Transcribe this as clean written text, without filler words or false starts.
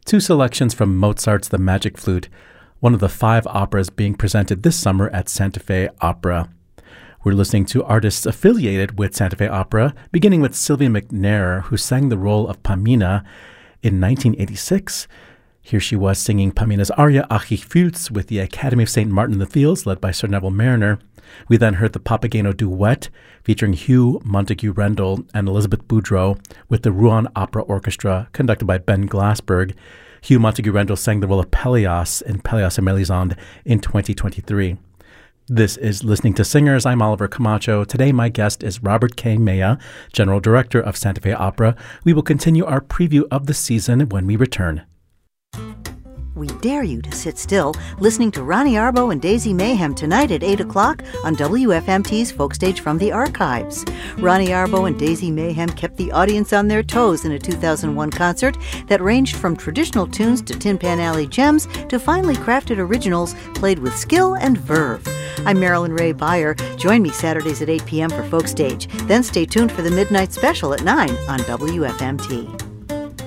Two selections from Mozart's The Magic Flute, one of the 5 operas being presented this summer at Santa Fe Opera. We're listening to artists affiliated with Santa Fe Opera, beginning with Sylvia McNair, who sang the role of Pamina in 1986. Here she was singing Pamina's aria Ach ich fühl's with the Academy of St. Martin in the Fields, led by Sir Neville Mariner. We then heard the Papageno duet featuring Hugh Montague Rendell and Elizabeth Boudreau with the Rouen Opera Orchestra, conducted by Ben Glassberg. Hugh Montague Rendell sang the role of Pelléas in Pelléas et Mélisande in 2023. This is Listening to Singers. I'm Oliver Camacho. Today my guest is Robert K. Maya, General Director of Santa Fe Opera. We will continue our preview of the season when we return. We dare you to sit still, listening to Ronnie Arbo and Daisy Mayhem tonight at 8 o'clock on WFMT's Folkstage from the Archives. Ronnie Arbo and Daisy Mayhem kept the audience on their toes in a 2001 concert that ranged from traditional tunes to Tin Pan Alley gems to finely crafted originals played with skill and verve. I'm Marilyn Ray Beyer. Join me Saturdays at 8 p.m. for Folkstage. Then stay tuned for the Midnight Special at 9 on WFMT.